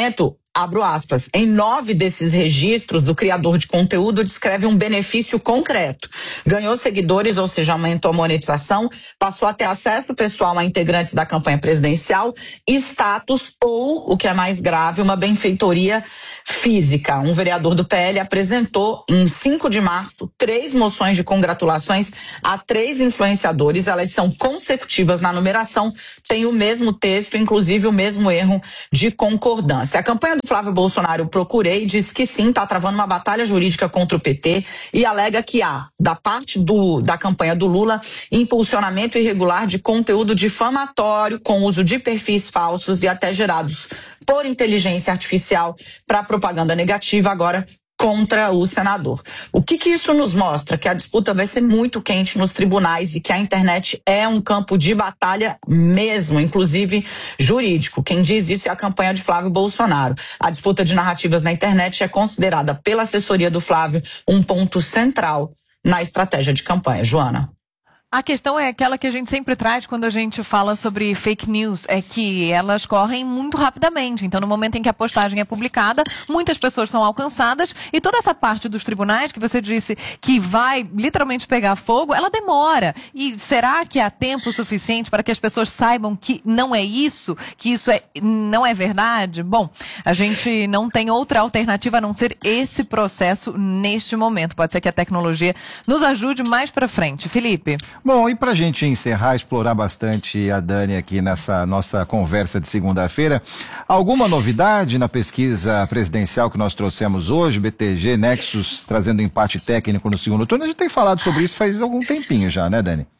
Abro aspas, em 9 desses registros, o criador de conteúdo descreve um benefício concreto. Ganhou seguidores, ou seja, aumentou a monetização, passou a ter acesso pessoal a integrantes da campanha presidencial, status ou, o que é mais grave, uma benfeitoria física. Um vereador do PL apresentou, em 5 de março, 3 moções de congratulações a 3 influenciadores. Elas são consecutivas na numeração, tem o mesmo texto, inclusive o mesmo erro de concordância. A campanha do Flávio Bolsonaro, eu procurei, diz que sim, está travando uma batalha jurídica contra o PT e alega que há, da parte da campanha do Lula, impulsionamento irregular de conteúdo difamatório com uso de perfis falsos e até gerados por inteligência artificial para propaganda negativa, agora contra o senador. O que isso nos mostra? Que a disputa vai ser muito quente nos tribunais e que a internet é um campo de batalha mesmo, inclusive jurídico. Quem diz isso é a campanha de Flávio Bolsonaro. A disputa de narrativas na internet é considerada pela assessoria do Flávio um ponto central na estratégia de campanha. Joana. A questão é aquela que a gente sempre traz quando a gente fala sobre fake news, é que elas correm muito rapidamente. Então, no momento em que a postagem é publicada, muitas pessoas são alcançadas e toda essa parte dos tribunais que você disse que vai literalmente pegar fogo, ela demora. E será que há tempo suficiente para que as pessoas saibam que não é isso, que isso não é verdade? Bom, a gente não tem outra alternativa a não ser esse processo neste momento. Pode ser que a tecnologia nos ajude mais para frente. Felipe? Bom, e para a gente encerrar, explorar bastante a Dani aqui nessa nossa conversa de segunda-feira, alguma novidade na pesquisa presidencial que nós trouxemos hoje, BTG, Nexus, trazendo empate técnico no segundo turno? A gente tem falado sobre isso faz algum tempinho já, né, Dani?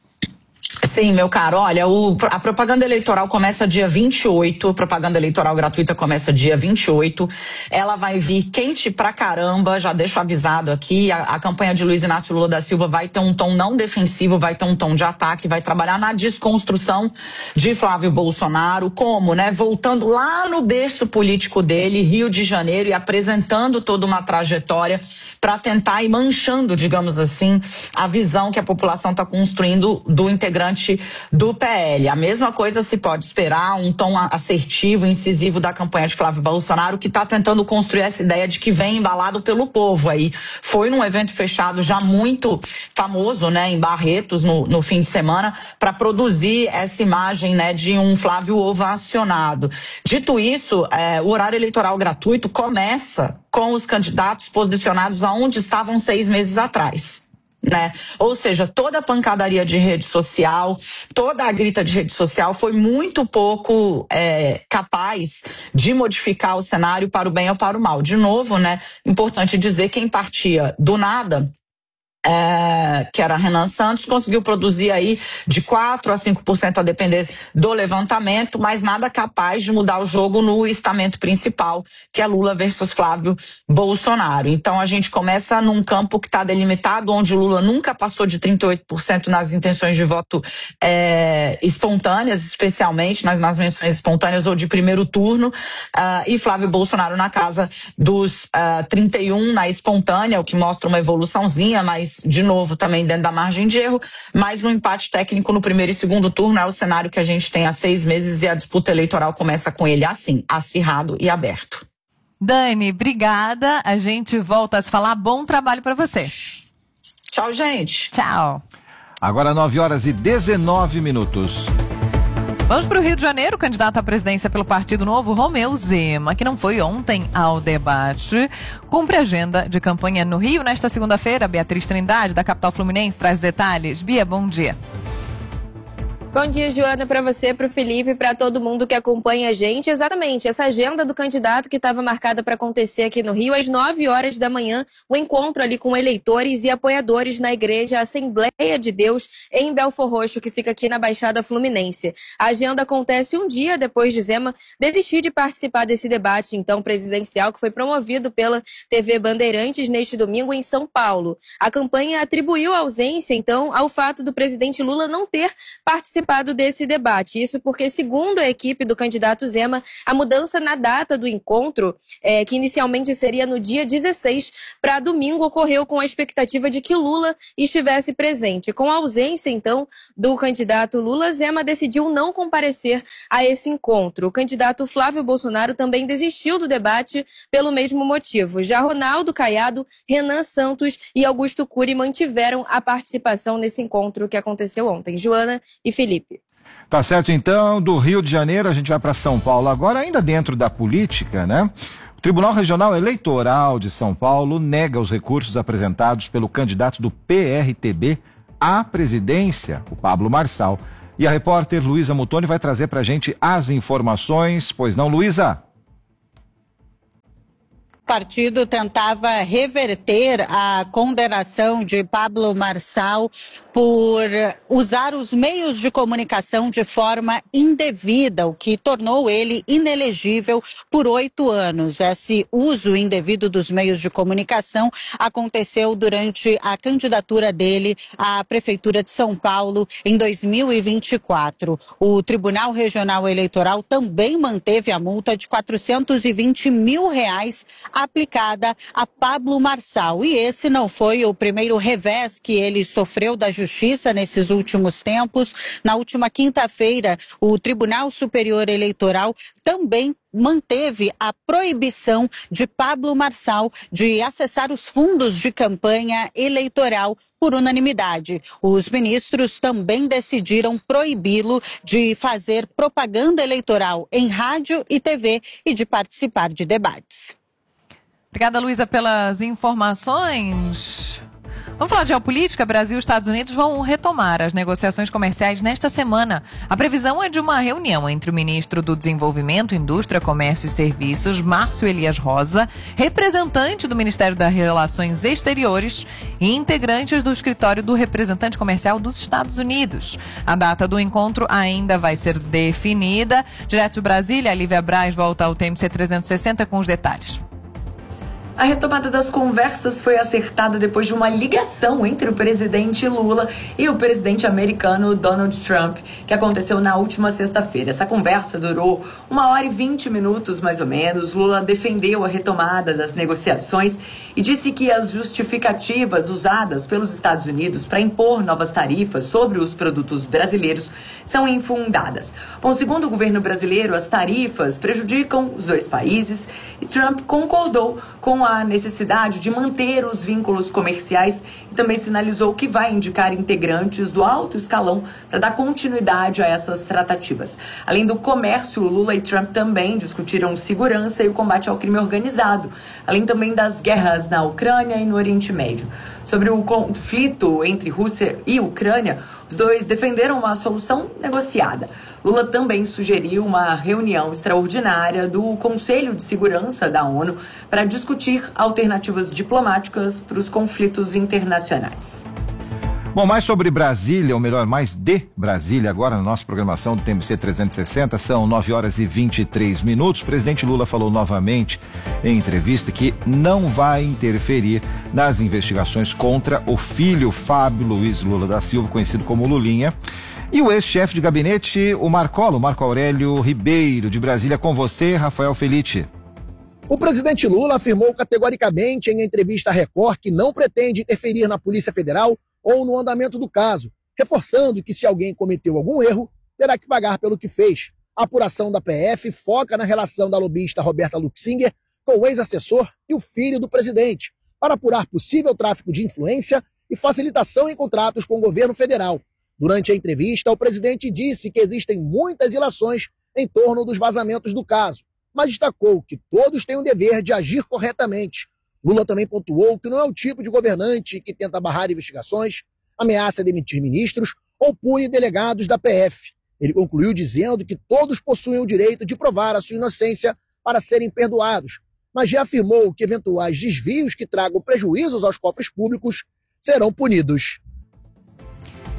Sim, meu caro, olha, a propaganda eleitoral começa dia 28, propaganda eleitoral gratuita começa dia 28, ela vai vir quente pra caramba, já deixo avisado aqui, a campanha de Luiz Inácio Lula da Silva vai ter um tom não defensivo, vai ter um tom de ataque, vai trabalhar na desconstrução de Flávio Bolsonaro, como, né, voltando lá no berço político dele, Rio de Janeiro, e apresentando toda uma trajetória para tentar ir manchando, digamos assim, a visão que a população está construindo do integrante do PL. A mesma coisa se pode esperar, um tom assertivo, incisivo da campanha de Flávio Bolsonaro, que está tentando construir essa ideia de que vem embalado pelo povo. Aí foi num evento fechado já muito famoso, né, em Barretos, no fim de semana, para produzir essa imagem, né, de um Flávio ovacionado. Dito isso, o horário eleitoral gratuito começa com os candidatos posicionados aonde estavam 6 meses atrás. Né? Ou seja, toda a pancadaria de rede social, toda a grita de rede social foi muito pouco capaz de modificar o cenário para o bem ou para o mal. De novo, né? Importante dizer, quem partia do nada, que era Renan Santos, conseguiu produzir aí de 4% a 5% a depender do levantamento, mas nada capaz de mudar o jogo no estamento principal, que é Lula versus Flávio Bolsonaro. Então a gente começa num campo que está delimitado, onde Lula nunca passou de 38% nas intenções de voto espontâneas, especialmente nas menções espontâneas ou de primeiro turno, e Flávio Bolsonaro na casa dos 31% na espontânea, o que mostra uma evoluçãozinha, mas de novo também dentro da margem de erro, mas no empate técnico no primeiro e segundo turno é o cenário que a gente tem há 6 meses e a disputa eleitoral começa com ele assim, acirrado e aberto. Dani, obrigada, a gente volta a se falar, bom trabalho para você. Tchau, gente. Tchau. Agora 9h19. Vamos para o Rio de Janeiro. O candidato à presidência pelo Partido Novo, Romeu Zema, que não foi ontem ao debate, cumpre agenda de campanha no Rio. Nesta segunda-feira, Beatriz Trindade, da capital fluminense, traz detalhes. Bia, bom dia. Bom dia, Joana, para você, para o Felipe, para todo mundo que acompanha a gente. Exatamente, essa agenda do candidato que estava marcada para acontecer aqui no Rio, às 9 horas da manhã, o encontro ali com eleitores e apoiadores na Igreja Assembleia de Deus, em Belfor Roxo, que fica aqui na Baixada Fluminense. A agenda acontece um dia depois de Zema desistir de participar desse debate, então, presidencial, que foi promovido pela TV Bandeirantes neste domingo em São Paulo. A campanha atribuiu a ausência, então, ao fato do presidente Lula não ter participado participado desse debate. Isso porque, segundo a equipe do candidato Zema, a mudança na data do encontro, que inicialmente seria no dia 16 para domingo, ocorreu com a expectativa de que Lula estivesse presente. Com a ausência, então, do candidato Lula, Zema decidiu não comparecer a esse encontro. O candidato Flávio Bolsonaro também desistiu do debate pelo mesmo motivo. Já Ronaldo Caiado, Renan Santos e Augusto Cury mantiveram a participação nesse encontro que aconteceu ontem. Joana e Felipe. Tá certo, então, do Rio de Janeiro a gente vai para São Paulo agora, ainda dentro da política, né? O Tribunal Regional Eleitoral de São Paulo nega os recursos apresentados pelo candidato do PRTB à presidência, o Pablo Marçal. E a repórter Luísa Mutoni vai trazer para a gente as informações. Pois não, Luísa? O partido tentava reverter a condenação de Pablo Marçal por usar os meios de comunicação de forma indevida, o que tornou ele inelegível por 8 anos. Esse uso indevido dos meios de comunicação aconteceu durante a candidatura dele à Prefeitura de São Paulo em 2024. O Tribunal Regional Eleitoral também manteve a multa de R$420 mil aplicada a Pablo Marçal. E esse não foi o primeiro revés que ele sofreu da Justiça nesses últimos tempos. Na última quinta-feira, o Tribunal Superior Eleitoral também manteve a proibição de Pablo Marçal de acessar os fundos de campanha eleitoral por unanimidade. Os ministros também decidiram proibi-lo de fazer propaganda eleitoral em rádio e TV e de participar de debates. Obrigada, Luísa, pelas informações. Vamos falar de geopolítica. Brasil e Estados Unidos vão retomar as negociações comerciais nesta semana. A previsão é de uma reunião entre o ministro do Desenvolvimento, Indústria, Comércio e Serviços, Márcio Elias Rosa, representante do Ministério das Relações Exteriores e integrantes do escritório do representante comercial dos Estados Unidos. A data do encontro ainda vai ser definida. Direto de Brasília, a Lívia Braz volta ao TMC 360 com os detalhes. A retomada das conversas foi acertada depois de uma ligação entre o presidente Lula e o presidente americano Donald Trump, que aconteceu na última sexta-feira. Essa conversa durou 1h20, mais ou menos. Lula defendeu a retomada das negociações e disse que as justificativas usadas pelos Estados Unidos para impor novas tarifas sobre os produtos brasileiros são infundadas. Bom, segundo o governo brasileiro, as tarifas prejudicam os dois países e Trump concordou com a necessidade de manter os vínculos comerciais e também sinalizou que vai indicar integrantes do alto escalão para dar continuidade a essas tratativas. Além do comércio, Lula e Trump também discutiram segurança e o combate ao crime organizado, além também das guerras na Ucrânia e no Oriente Médio. Sobre o conflito entre Rússia e Ucrânia, os dois defenderam uma solução negociada. Lula também sugeriu uma reunião extraordinária do Conselho de Segurança da ONU para discutir alternativas diplomáticas para os conflitos internacionais. Bom, mais sobre Brasília, ou melhor, mais de Brasília, agora na nossa programação do TMC 360, são 9h23. O presidente Lula falou novamente em entrevista que não vai interferir nas investigações contra o filho Fábio Luiz Lula da Silva, conhecido como Lulinha, e o ex-chefe de gabinete, o Marco Aurélio Ribeiro, de Brasília. Com você, Rafael Felitti. O presidente Lula afirmou categoricamente em entrevista à Record que não pretende interferir na Polícia Federal ou no andamento do caso, reforçando que se alguém cometeu algum erro, terá que pagar pelo que fez. A apuração da PF foca na relação da lobista Roberta Luxinger com o ex-assessor e o filho do presidente, para apurar possível tráfico de influência e facilitação em contratos com o governo federal. Durante a entrevista, o presidente disse que existem muitas ilações em torno dos vazamentos do caso, mas destacou que todos têm o dever de agir corretamente. Lula também pontuou que não é o tipo de governante que tenta barrar investigações, ameaça demitir ministros ou pune delegados da PF. Ele concluiu dizendo que todos possuem o direito de provar a sua inocência para serem perdoados, mas reafirmou que eventuais desvios que tragam prejuízos aos cofres públicos serão punidos.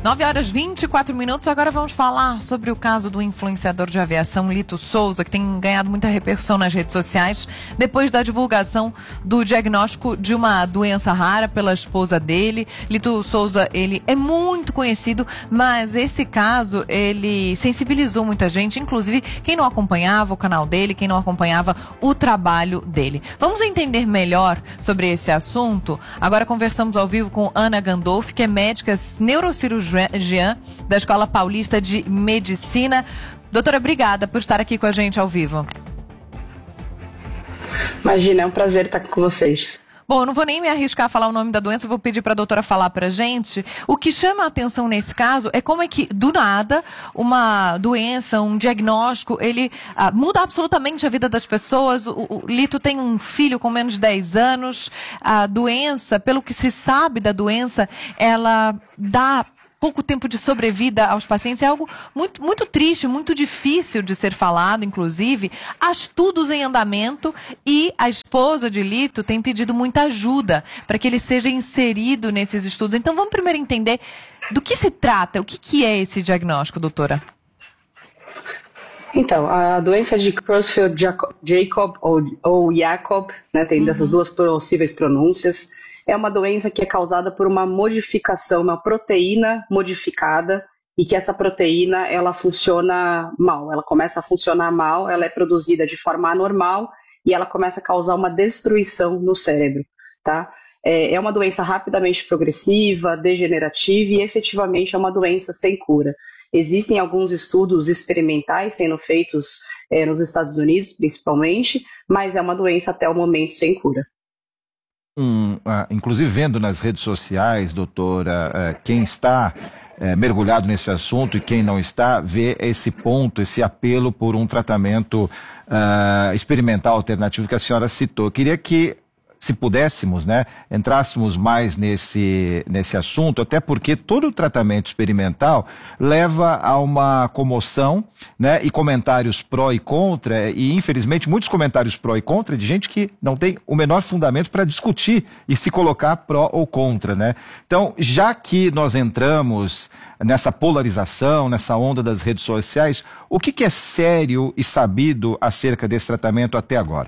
9h24, agora vamos falar sobre o caso do influenciador de aviação Lito Souza, que tem ganhado muita repercussão nas redes sociais, depois da divulgação do diagnóstico de uma doença rara pela esposa dele. Lito Souza, ele é muito conhecido, mas esse caso, ele sensibilizou muita gente, inclusive quem não acompanhava o canal dele, quem não acompanhava o trabalho dele. Vamos entender melhor sobre esse assunto. Agora conversamos ao vivo com Ana Gandolfi, que é médica neurocirurgiã da Escola Paulista de Medicina. Doutora, obrigada por estar aqui com a gente ao vivo. Imagina, é um prazer estar com vocês. Bom, eu não vou nem me arriscar a falar o nome da doença, vou pedir para a doutora falar para a gente. O que chama a atenção nesse caso é como é que, do nada, uma doença, um diagnóstico, ele muda absolutamente a vida das pessoas. O Lito tem um filho com menos de 10 anos. A doença, pelo que se sabe da doença, ela dá pouco tempo de sobrevida aos pacientes. É algo muito, muito triste, muito difícil de ser falado, inclusive. Há estudos em andamento e a esposa de Lito tem pedido muita ajuda para que ele seja inserido nesses estudos. Então vamos primeiro entender do que se trata, o que é esse diagnóstico, doutora? Então, a doença de Creutzfeldt-Jakob ou Jakob, né, tem dessas duas possíveis pronúncias. É uma doença que é causada por uma modificação, uma proteína modificada, e que essa proteína ela funciona mal, ela começa a funcionar mal, ela é produzida de forma anormal e ela começa a causar uma destruição no cérebro, tá? É uma doença rapidamente progressiva, degenerativa e efetivamente é uma doença sem cura. Existem alguns estudos experimentais sendo feitos nos Estados Unidos, principalmente, mas é uma doença até o momento sem cura. Inclusive vendo nas redes sociais, doutora, quem está mergulhado nesse assunto e quem não está, vê esse ponto, esse apelo por um tratamento experimental alternativo que a senhora citou. Eu queria que, se pudéssemos, né, entrássemos mais nesse assunto, até porque todo o tratamento experimental leva a uma comoção, né, e comentários pró e contra, e infelizmente muitos comentários pró e contra de gente que não tem o menor fundamento para discutir e se colocar pró ou contra, né? Então, já que nós entramos nessa polarização, nessa onda das redes sociais, o que é sério e sabido acerca desse tratamento até agora?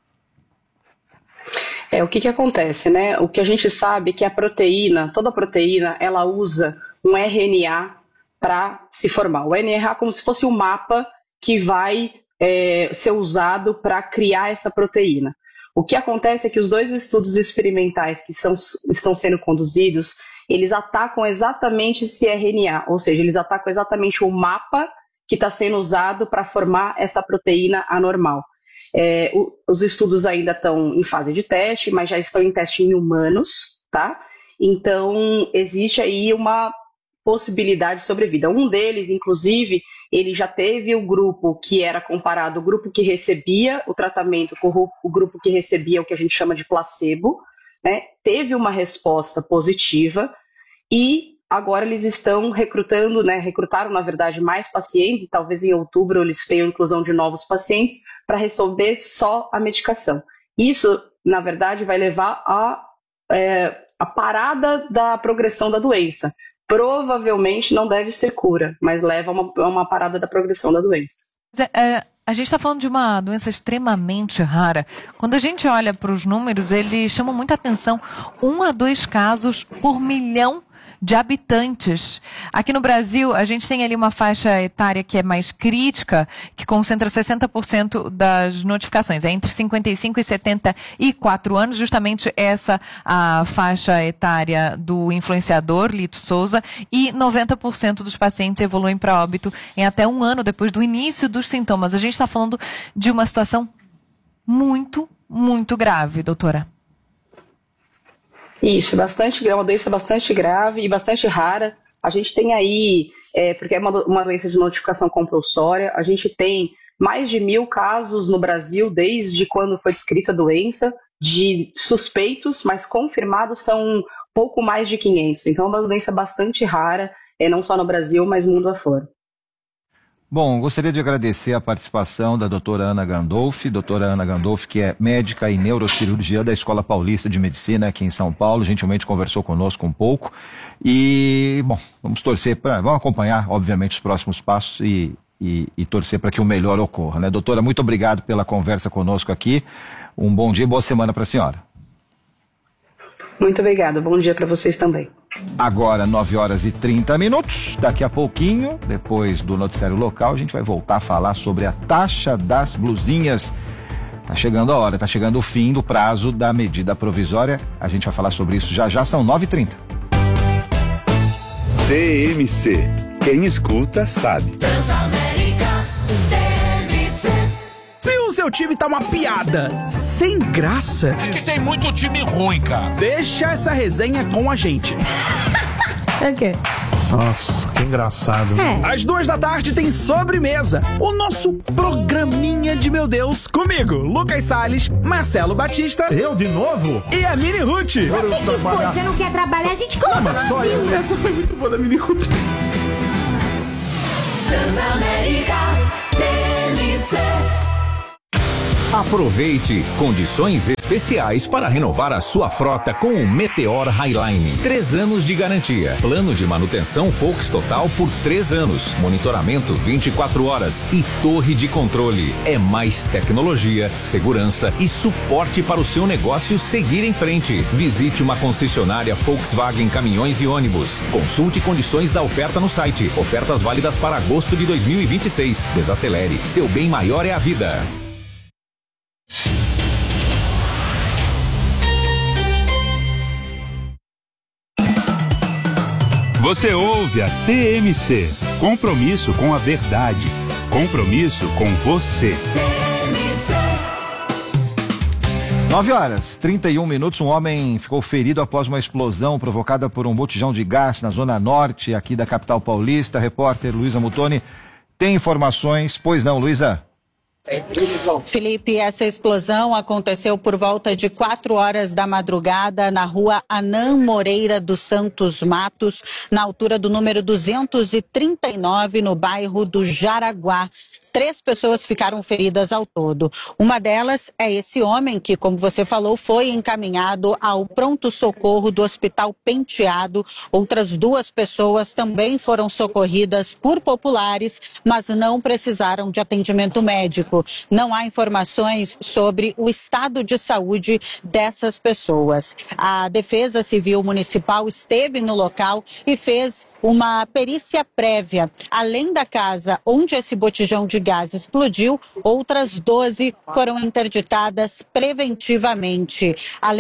O que acontece, né? O que a gente sabe é que a proteína, toda proteína, ela usa um RNA para se formar. O RNA é como se fosse um mapa que vai ser usado para criar essa proteína. O que acontece é que os dois estudos experimentais que estão sendo conduzidos, eles atacam exatamente esse RNA, ou seja, eles atacam exatamente o mapa que está sendo usado para formar essa proteína anormal. Os estudos ainda estão em fase de teste, mas já estão em teste em humanos, tá? Então, existe aí uma possibilidade de sobrevida. Um deles, inclusive, ele já teve o grupo que era comparado, o grupo que recebia o tratamento com o grupo que recebia o que a gente chama de placebo, né? Teve uma resposta positiva e agora eles estão recrutando, né, recrutaram, na verdade, mais pacientes, e talvez em outubro eles tenham inclusão de novos pacientes para receber só a medicação. Isso, na verdade, vai levar a parada da progressão da doença. Provavelmente não deve ser cura, mas leva a uma parada da progressão da doença. A gente está falando de uma doença extremamente rara. Quando a gente olha para os números, eles chamam muita atenção. 1 a 2 casos por milhão de habitantes. Aqui no Brasil, a gente tem ali uma faixa etária que é mais crítica, que concentra 60% das notificações. É entre 55 e 74 anos, justamente essa a faixa etária do influenciador Lito Souza, e 90% dos pacientes evoluem para óbito em até 1 ano depois do início dos sintomas. A gente está falando de uma situação muito, muito grave, doutora. Isso, é uma doença bastante grave e bastante rara. A gente tem aí, porque é uma doença de notificação compulsória, a gente tem mais de 1.000 casos no Brasil desde quando foi descrita a doença, de suspeitos, mas confirmados são pouco mais de 500. Então é uma doença bastante rara, não só no Brasil, mas mundo afora. Bom, gostaria de agradecer a participação da doutora Ana Gandolfi, que é médica e neurocirurgiã da Escola Paulista de Medicina aqui em São Paulo, gentilmente conversou conosco um pouco e, bom, vamos acompanhar, obviamente, os próximos passos e torcer para que o melhor ocorra, né? Doutora, muito obrigado pela conversa conosco aqui, um bom dia e boa semana para a senhora. Muito obrigada, bom dia para vocês também. Agora 9h30, daqui a pouquinho, depois do noticiário local, a gente vai voltar a falar sobre a taxa das blusinhas. Tá chegando a hora, tá chegando o fim do prazo da medida provisória, a gente vai falar sobre isso já, são 9h30. TMC, quem escuta sabe. Transamérica, TMC. Se o seu time tá uma piada, sem graça... É que tem muito time ruim, cara. Deixa essa resenha com a gente. É o quê? Nossa, que engraçado. Às 14h tem Sobremesa, o nosso programinha de meu Deus, comigo, Lucas Salles, Marcelo Batista. Eu de novo? E a Mini Ruth. O que foi? Você não quer trabalhar? A gente coloca no asilo. Essa foi muito boa da Mini Ruth. Transamérica, TMC. Aproveite condições especiais para renovar a sua frota com o Meteor Highline. 3 anos de garantia. Plano de manutenção Volks Total por 3 anos. Monitoramento 24 horas e torre de controle. É mais tecnologia, segurança e suporte para o seu negócio seguir em frente. Visite uma concessionária Volkswagen Caminhões e Ônibus. Consulte condições da oferta no site. Ofertas válidas para agosto de 2026. Desacelere. Seu bem maior é a vida. Você ouve a TMC. Compromisso com a verdade. Compromisso com você. 9h31, um homem ficou ferido após uma explosão provocada por um botijão de gás na zona norte aqui da capital paulista. A repórter Luísa Mutoni tem informações. Pois não, Luísa? Felipe, essa explosão aconteceu por volta de 4h da madrugada na rua Anã Moreira dos Santos Matos, na altura do número 239, no bairro do Jaraguá. 3 pessoas ficaram feridas ao todo. Uma delas é esse homem que, como você falou, foi encaminhado ao pronto-socorro do Hospital Penteado. Outras 2 pessoas também foram socorridas por populares, mas não precisaram de atendimento médico. Não há informações sobre o estado de saúde dessas pessoas. A Defesa Civil Municipal esteve no local e fez uma perícia prévia. Além da casa onde esse botijão de gás explodiu, outras 12 foram interditadas preventivamente.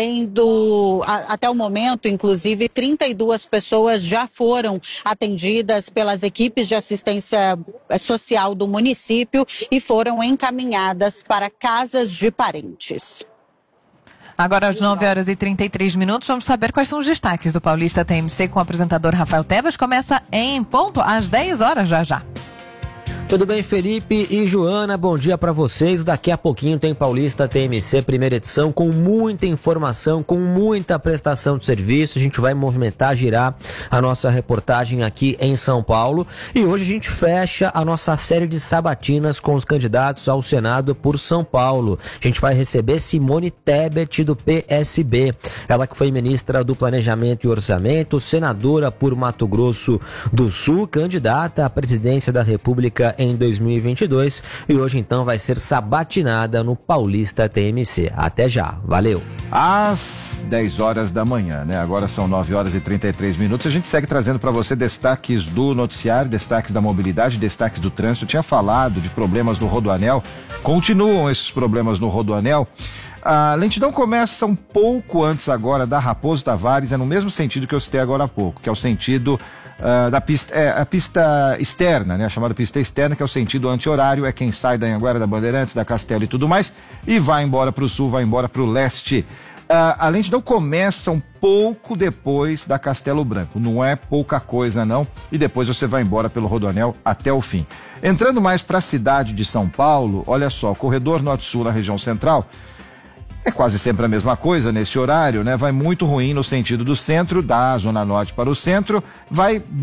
Até o momento, inclusive, 32 pessoas já foram atendidas pelas equipes de assistência social do município e foram encaminhadas para casas de parentes. Agora às 9h33, vamos saber quais são os destaques do Paulista TMC com o apresentador Rafael Tebas. Começa em ponto às 10h já. Tudo bem, Felipe e Joana? Bom dia para vocês. Daqui a pouquinho tem Paulista TMC, primeira edição, com muita informação, com muita prestação de serviço. A gente vai movimentar, girar a nossa reportagem aqui em São Paulo. E hoje a gente fecha a nossa série de sabatinas com os candidatos ao Senado por São Paulo. A gente vai receber Simone Tebet, do PSB. Ela que foi ministra do Planejamento e Orçamento, senadora por Mato Grosso do Sul, candidata à presidência da República em 2022 e hoje então vai ser sabatinada no Paulista TMC. Até já, valeu! Às 10h da manhã, né? Agora são 9h33. A gente segue trazendo para você destaques do noticiário, destaques da mobilidade, destaques do trânsito. Eu tinha falado de problemas no Rodoanel, continuam esses problemas no Rodoanel. A lentidão começa um pouco antes agora da Raposo Tavares, é no mesmo sentido que eu citei agora há pouco, que é o sentido da pista, a pista externa, né? A chamada pista externa, que é o sentido anti-horário, é quem sai da Anhanguera, da Bandeirantes, da Castelo e tudo mais, e vai embora para o sul, vai embora para o leste. A lentidão começa um pouco depois da Castelo Branco, não é pouca coisa não, e depois você vai embora pelo Rodoanel até o fim. Entrando mais para a cidade de São Paulo, olha só, o corredor norte-sul na região central, é quase sempre a mesma coisa nesse horário, né? Vai muito ruim no sentido do centro, da zona norte para o centro, vai bem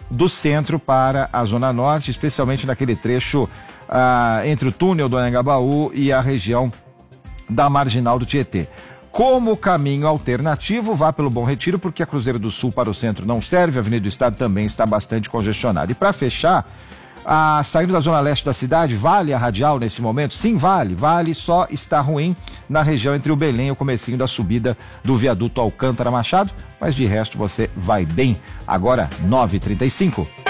do centro para a Zona Norte, especialmente naquele trecho entre o túnel do Anhangabaú e a região da Marginal do Tietê. Como caminho alternativo, vá pelo Bom Retiro, porque a Cruzeiro do Sul para o centro não serve, a Avenida do Estado também está bastante congestionada. E para fechar, saindo da zona leste da cidade, vale a radial nesse momento? Sim, vale, só está ruim na região entre o Belém e o comecinho da subida do viaduto Alcântara Machado, mas de resto você vai bem. Agora, 9h35.